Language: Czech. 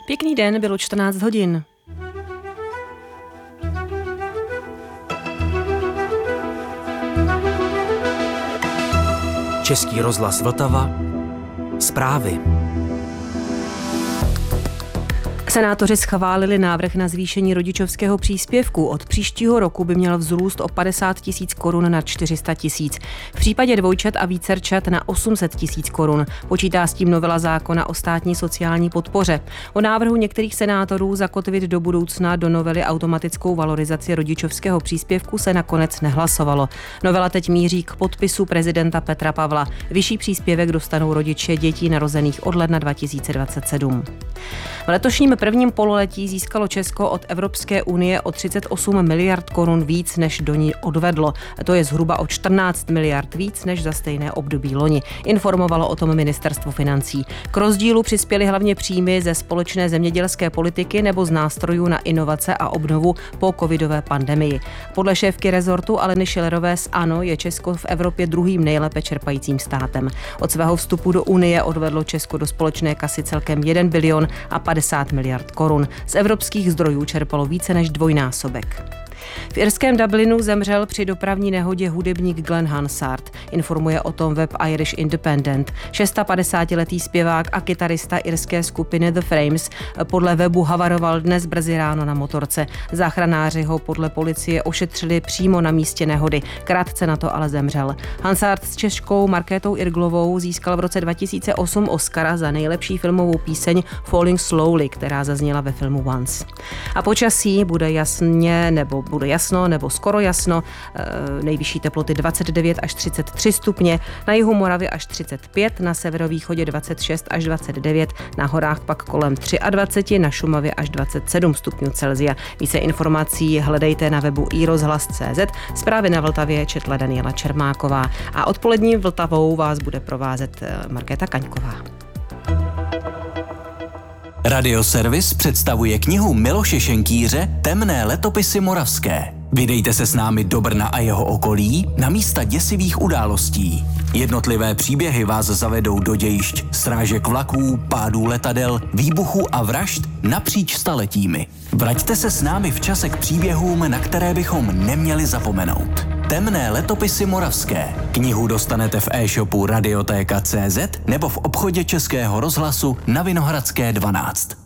Pěkný den, bylo 14 hodin. Český rozhlas Vltava. Zprávy. Senátoři schválili návrh na zvýšení rodičovského příspěvku. Od příštího roku by měl vzrůst o 50 000 korun na 400 000. V případě dvojčat a vícerčat na 800 000 korun. Počítá s tím novela zákona o státní sociální podpoře. O návrhu některých senátorů zakotvit do budoucna do novely automatickou valorizaci rodičovského příspěvku se nakonec nehlasovalo. Novela teď míří k podpisu prezidenta Petra Pavla. Vyšší příspěvek dostanou rodiče dětí narozených od ledna 2027. V letošním prvním pololetí získalo Česko od Evropské unie o 38 miliard korun víc, než do ní odvedlo. To je zhruba o 14 miliard víc, než za stejné období loni. Informovalo o tom ministerstvo financí. K rozdílu přispěly hlavně příjmy ze společné zemědělské politiky nebo z nástrojů na inovace a obnovu po covidové pandemii. Podle šéfky rezortu Aleny Schillerové z ANO je Česko v Evropě druhým nejlépe čerpajícím státem. Od svého vstupu do Unie odvedlo Česko do společné kasy celkem 1 bilion a 50 miliard korun. Z evropských zdrojů čerpalo více než dvojnásobek. V irském Dublinu zemřel při dopravní nehodě hudebník Glenn Hansard. Informuje o tom web Irish Independent. 56letý zpěvák a kytarista irské skupiny The Frames podle webu havaroval dnes brzy ráno na motorce. Záchranáři ho podle policie ošetřili přímo na místě nehody. Krátce na to ale zemřel. Hansard s Češkou Markétou Irglovou získal v roce 2008 Oscara za nejlepší filmovou píseň Falling Slowly, která zazněla ve filmu Once. A počasí bude jasno nebo skoro jasno, nejvyšší teploty 29 až 33 stupně, na jihu Moravy až 35, na severovýchodě 26 až 29, na horách pak kolem 23, na Šumavě až 27 stupňů Celsia. Více informací hledejte na webu iRozhlas.cz. Zprávy na Vltavě četla Daniela Čermáková a odpolední Vltavou vás bude provázet Markéta Kaňková. Radioservis představuje knihu Miloše Šenkýře Temné letopisy moravské. Vydejte se s námi do Brna a jeho okolí na místa děsivých událostí. Jednotlivé příběhy vás zavedou do dějišť srážek vlaků, pádů letadel, výbuchů a vražd napříč staletími. Vraťte se s námi v čase k příběhům, na které bychom neměli zapomenout. Temné letopisy moravské. Knihu dostanete v e-shopu Radiotéka.cz nebo v obchodě Českého rozhlasu na Vinohradské 12.